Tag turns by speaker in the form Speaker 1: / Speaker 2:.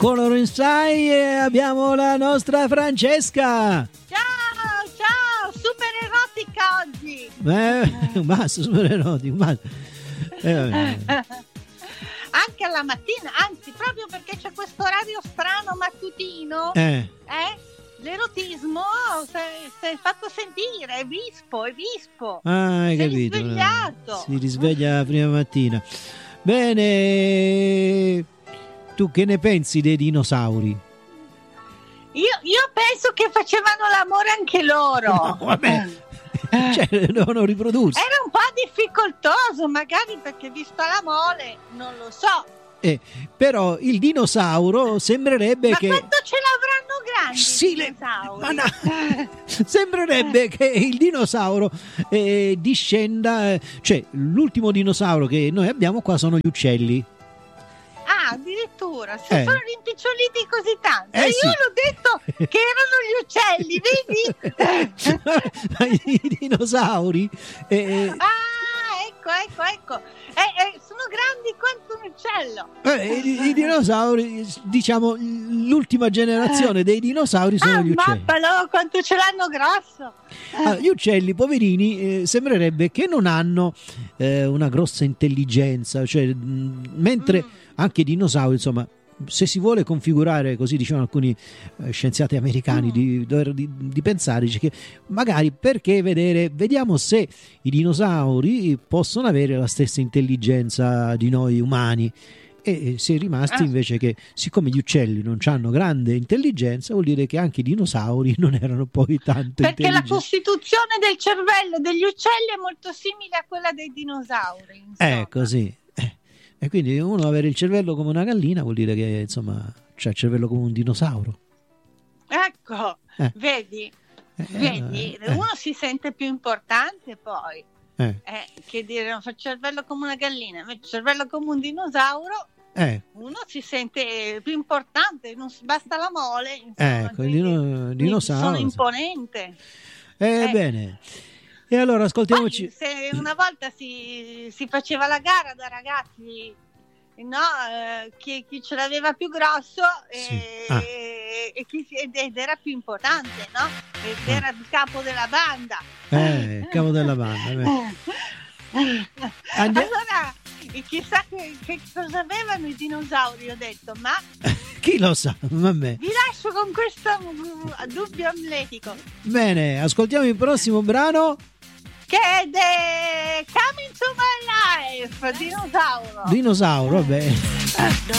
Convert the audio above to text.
Speaker 1: Color Inside e abbiamo la nostra Francesca.
Speaker 2: Ciao, super erotica oggi.
Speaker 1: Basta, super erotico, basta.
Speaker 2: Anche alla mattina, anzi, proprio perché c'è questo orario strano mattutino, l'erotismo si è fatto sentire, è vispo.
Speaker 1: Ah, hai capito.
Speaker 2: Risvegliato.
Speaker 1: Si risveglia la prima mattina. Bene, tu che ne pensi dei dinosauri?
Speaker 2: Io penso che facevano l'amore anche loro.
Speaker 1: No, vabbè. Cioè, devono riprodursi.
Speaker 2: Era un po' difficoltoso, magari perché vista la mole, non lo so.
Speaker 1: Però il dinosauro sembrerebbe
Speaker 2: ma
Speaker 1: che...
Speaker 2: Ma quanto ce l'avranno grandi i dinosauri?
Speaker 1: No. Sembrerebbe che il dinosauro discenda... Cioè, l'ultimo dinosauro che noi abbiamo qua sono gli uccelli.
Speaker 2: Ah, addirittura, si sono rimpiccioliti così tanto.
Speaker 1: Io
Speaker 2: l'ho detto che erano gli uccelli, vedi?
Speaker 1: I dinosauri...
Speaker 2: Ecco. Sono grandi quanto un uccello.
Speaker 1: I dinosauri, diciamo, l'ultima generazione dei dinosauri sono gli uccelli.
Speaker 2: Mappalo, quanto ce l'hanno grosso.
Speaker 1: Gli uccelli, poverini, sembrerebbe che non hanno una grossa intelligenza, cioè, mentre anche i dinosauri, insomma, se si vuole configurare, così dicevano alcuni scienziati americani, di pensare, dice che magari perché vediamo se i dinosauri possono avere la stessa intelligenza di noi umani, e si è rimasti invece che, siccome gli uccelli non hanno grande intelligenza, vuol dire che anche i dinosauri non erano poi tanto
Speaker 2: perché
Speaker 1: intelligenti.
Speaker 2: La costituzione del cervello degli uccelli è molto simile a quella dei dinosauri, insomma.
Speaker 1: Così. E quindi uno avere il cervello come una gallina vuol dire che, insomma, c'ha il cervello come un dinosauro.
Speaker 2: Ecco, vedi, uno si sente più importante poi, che dire, fa il cervello come una gallina, invece il cervello come un dinosauro, uno si sente più importante, non basta la mole, insomma,
Speaker 1: ecco, il dinosauro.
Speaker 2: Sono imponente.
Speaker 1: Bene. E allora ascoltiamoci.
Speaker 2: Poi, se una volta si faceva la gara da ragazzi, no? Chi ce l'aveva più grosso ed era più importante, no? Ed era il capo della banda.
Speaker 1: Il capo della banda.
Speaker 2: Allora, chissà che cosa avevano i dinosauri, ho detto, ma
Speaker 1: chi lo sa, vabbè.
Speaker 2: Vi lascio con questo dubbio amletico.
Speaker 1: Bene, ascoltiamo il prossimo brano,
Speaker 2: che è The Coming to My Life, Dinosauro,
Speaker 1: vabbè.